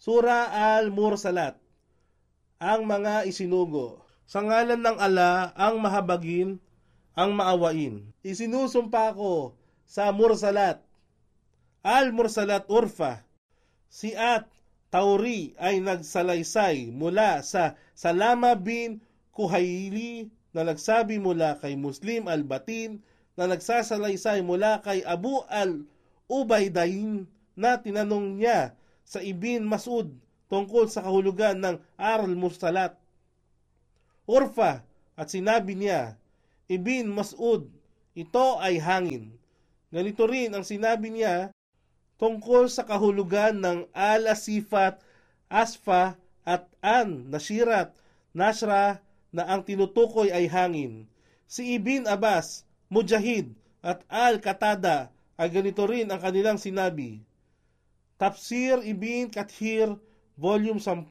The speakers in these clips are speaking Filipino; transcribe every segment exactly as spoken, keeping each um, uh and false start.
Sura Al-Mursalat, ang mga isinugo. Sa ngalan ng ala, ang mahabagin, ang maawain. Isinusumpa ko sa Mursalat, Al-Mursalat Urfa. Si At Tauri ay nagsalaysay mula sa Salama bin Kuhaili na nagsabi mula kay Muslim al-Batin na nagsasalaysay mula kay Abu al-Ubaydain na tinanong niya sa Ibn Mas'ud tungkol sa kahulugan ng Al-Mursalat Urfa at sinabi niya, Ibn Mas'ud, ito ay hangin. Ganito rin ang sinabi niya tungkol sa kahulugan ng Al-Asifat, Asfa at An-Nashirat, Nashra na ang tinutukoy ay hangin. Si Ibn Abbas, Mujahid at Al-Qatada ay ganito rin ang kanilang sinabi. Tafsir Ibn Kathir, Volume ten.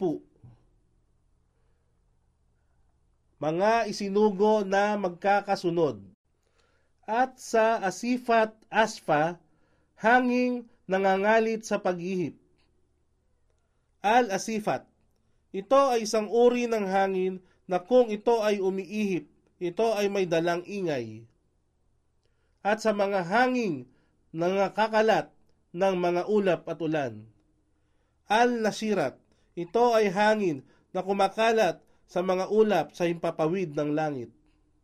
Mga isinugo na magkakasunod. At sa Asifat Asfa, hanging nangangalit sa paghihip. Al-Asifat, ito ay isang uri ng hangin na kung ito ay umiihip, ito ay may dalang ingay. At sa mga hanging nangakakalat ng mga ulap at ulan. Al-Nashirat, ito ay hangin na kumakalat sa mga ulap sa himpapawid ng langit.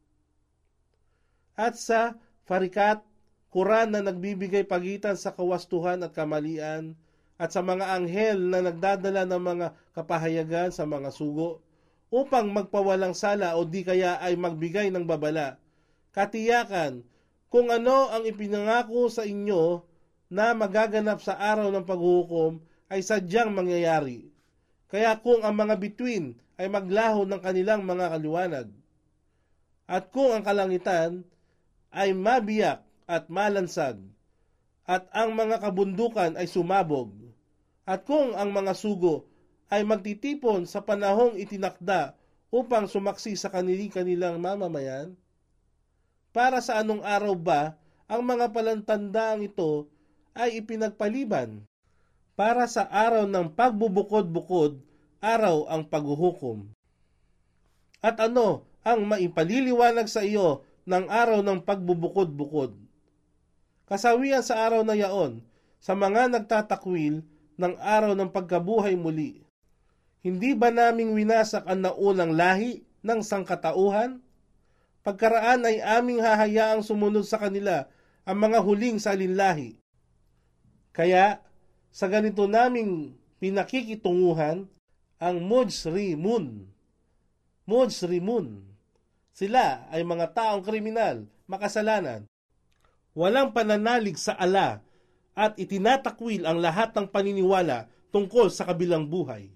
At sa Farikat, Quran na nagbibigay pagitan sa kawastuhan at kamalian, at sa mga anghel na nagdadala ng mga kapahayagan sa mga sugo, upang magpawalang sala o di kaya ay magbigay ng babala. Katiyakan, kung ano ang ipinangako sa inyo na magaganap sa araw ng paghuhukom ay sadyang mangyayari. Kaya kung ang mga bituin ay maglaho ng kanilang mga kaliwanag, at kung ang kalangitan ay mabiyak at malansag, at ang mga kabundukan ay sumabog, at kung ang mga sugo ay magtitipon sa panahong itinakda upang sumaksi sa kanilang mamamayan, para sa anong araw ba ang mga palantandaang ito ay ipinagpaliban? Para sa araw ng pagbubukod-bukod, araw ang paghuhukom. At ano ang maipaliliwanag sa iyo ng araw ng pagbubukod-bukod? Kasawian sa araw na yaon, sa mga nagtatakwil ng araw ng pagkabuhay muli. Hindi ba naming winasak ang naunang lahi ng sangkatauhan? Pagkaraan ay aming hahayaang sumunod sa kanila ang mga huling salinlahi. Kaya, sa ganito naming pinakikitunguhan, ang Mujrimun. Mujrimun. Sila ay mga taong kriminal, makasalanan. Walang pananalig sa ala at itinatakwil ang lahat ng paniniwala tungkol sa kabilang buhay.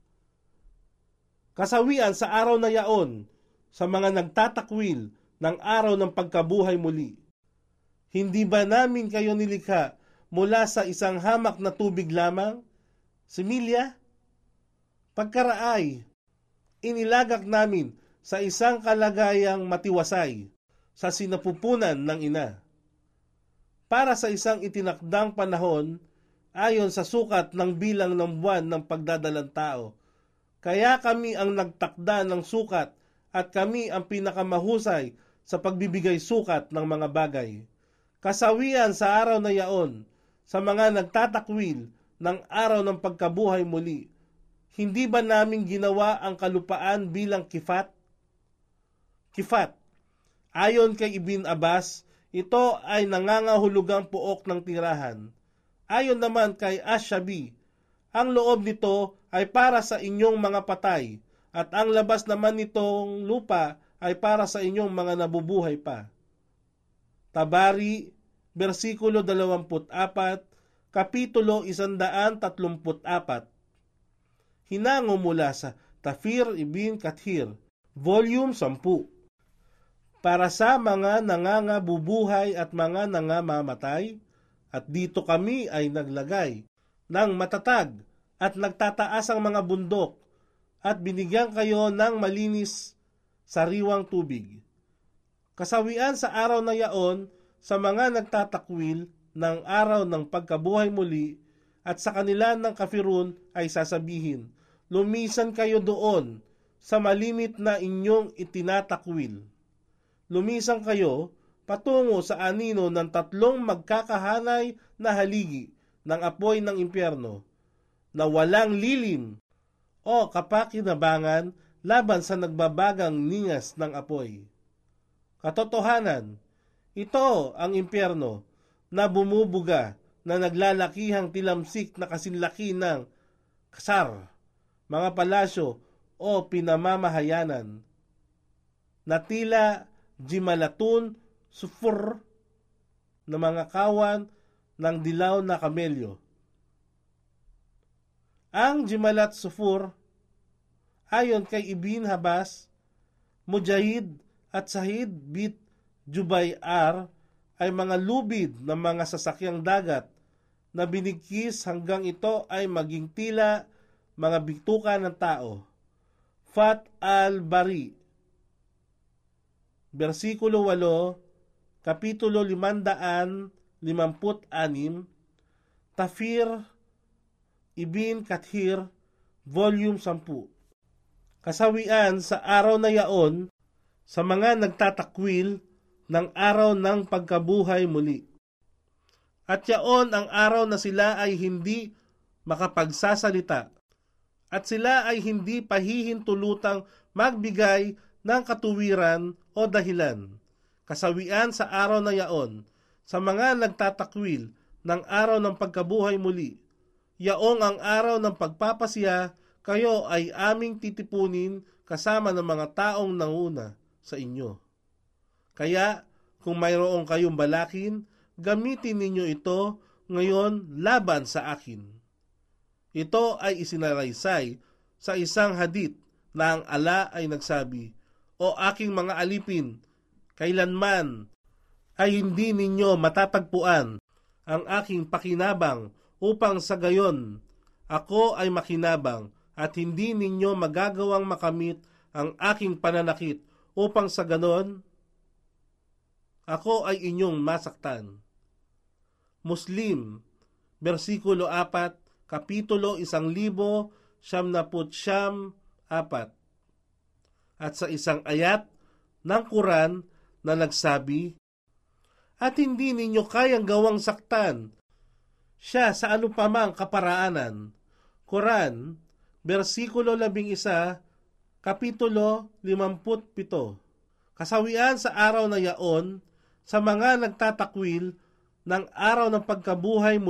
Kasawian sa araw na yaon, sa mga nagtatakwil ng araw ng pagkabuhay muli. Hindi ba namin kayo nilikha mula sa isang hamak na tubig lamang? Similya? Pagkaraay, inilagak namin sa isang kalagayang matiwasay sa sinapupunan ng ina. Para sa isang itinakdang panahon, ayon sa sukat ng bilang ng buwan ng pagdadalang tao. Kaya kami ang nagtakda ng sukat at kami ang pinakamahusay sa pagbibigay sukat ng mga bagay. Kasawian sa araw na yaon, sa mga nagtatakwil ng araw ng pagkabuhay muli, hindi ba namin ginawa ang kalupaan bilang kifat? Kifat, ayon kay Ibn Abbas, ito ay nangangahulugang puok ng tirahan. Ayon naman kay Ash-Shabi, ang loob nito ay para sa inyong mga patay, at ang labas naman nitong lupa ay para sa inyong mga nabubuhay pa. Tabari, versikulo dalawampu't apat, kapitulo isandaan tatlumput apat. Hinango mula sa Tafsir Ibn Kathir, Volume ten. Para sa mga nangangabubuhay at mga nangamamatay, at dito kami ay naglagay ng matatag at nagtataas ang mga bundok, at binigyan kayo ng malinis sariwang tubig. Kasawian sa araw na yaon, sa mga nagtatakwil ng araw ng pagkabuhay muli, at sa kanila ng kafirun ay sasabihin, lumisan kayo doon sa malimit na inyong itinatakwil. Lumisan kayo patungo sa anino ng tatlong magkakahanay na haligi ng apoy ng impyerno na walang lilim o kapakinabangan laban sa nagbabagang ningas ng apoy. Katotohanan, ito ang impyerno na bumubuga na naglalakihang tilamsik na kasinlaki ng kasar, mga palasyo o pinamamahayanan na tila jimalatun sufur na mga kawan ng dilaw na kamelyo. Ang jimalat sufur ayon kay Ibn Habas, Mujahid at Sahid bit Jubay R ay mga lubid ng mga sasakyang dagat na binigkis hanggang ito ay maging tila mga bituka ng tao. Fat al-Bari, versikulo walo, kapitulo limandaan limamput anim, Tafir Ibn Kathir, volume sampu. Kasawian sa araw na yaon sa mga nagtatakwil ng araw ng pagkabuhay muli. At yaon ang araw na sila ay hindi makapagsasalita at sila ay hindi pahihintulutang magbigay ng katuwiran o dahilan. Kasawian sa araw na yaon sa mga nagtatakwil ng araw ng pagkabuhay muli. Yaong ang araw ng pagpapasya, kayo ay aming titipunin kasama ng mga taong nanguna sa inyo. Kaya, kung mayroong kayong balakin, gamitin ninyo ito ngayon laban sa akin. Ito ay isinalaysay sa isang hadith na ang ala ay nagsabi, O aking mga alipin, kailanman ay hindi ninyo matatagpuan ang aking pakinabang upang sa gayon ako ay makinabang at hindi ninyo magagawang makamit ang aking pananakit upang sa ganon ako ay inyong masaktan. Muslim, versikulo apat, kapitulo isang libo, siyam naput siyam, apat. At sa isang ayat ng Quran na nagsabi, at hindi ninyo kayang gawang saktan siya sa anupamang kaparaanan. Quran, versikulo labing isa, kapitulo limamput pito. Kasawian sa araw na yaon, sa mga nagtatakwil ng araw ng pagkabuhay